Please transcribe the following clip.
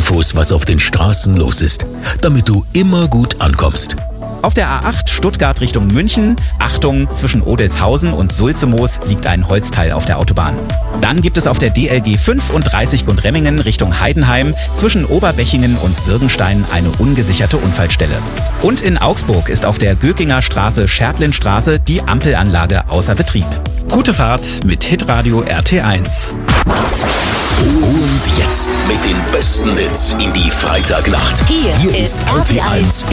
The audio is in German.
Infos, was auf den Straßen los ist, damit du immer gut ankommst. Auf der A8 Stuttgart Richtung München, Achtung, zwischen Odelshausen und Sulzemoos liegt ein Holzteil auf der Autobahn. Dann gibt es auf der DLG 35 Gundremmingen Richtung Heidenheim zwischen Oberbechingen und Sirgenstein eine ungesicherte Unfallstelle. Und in Augsburg ist auf der Gökinger Straße Schertlinstraße die Ampelanlage außer Betrieb. Gute Fahrt mit Hitradio RT1. Und jetzt mit den besten Hits in die Freitagnacht. Hier ist RT1